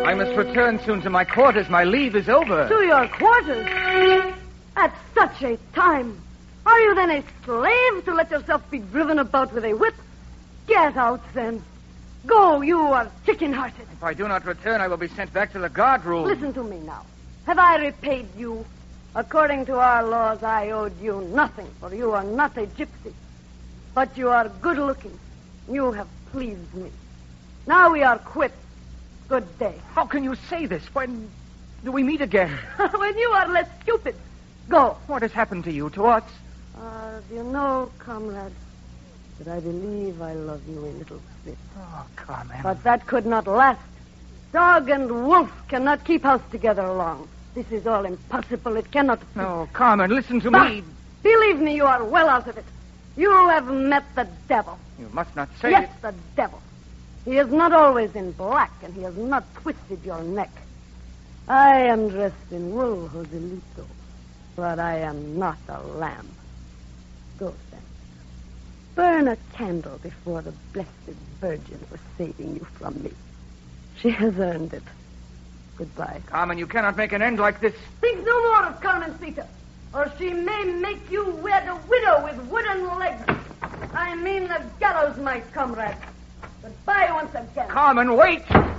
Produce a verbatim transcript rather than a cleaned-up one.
I must return soon to my quarters. My leave is over. To your quarters? At such a time? Are you then a slave to let yourself be driven about with a whip? Get out, then. Go, you are chicken-hearted. If I do not return, I will be sent back to the guard room. Listen to me now. Have I repaid you? According to our laws, I owed you nothing, for you are not a gypsy. But you are good-looking. You have pleased me. Now we are quits. Good day. How can you say this? When do we meet again? When you are less stupid. Go. What has happened to you, to us? Uh, do you know, comrade, that I believe I love you a little bit. Oh, Carmen. But that could not last. Dog and wolf cannot keep house together long. This is all impossible. It cannot... No, Carmen, listen to bah! me. Believe me, you are well out of it. You have met the devil. You must not say yes, it. Yes, the devil. He is not always in black, and he has not twisted your neck. I am dressed in wool, Joselito, but I am not a lamb. Go, then. Burn a candle before the Blessed Virgin for saving you from me. She has earned it. Goodbye. Carmen, you cannot make an end like this. Think no more of Carmencita, or she may make you wed a widow with wooden legs. I mean the gallows, my comrade. Goodbye once again. Carmen, wait!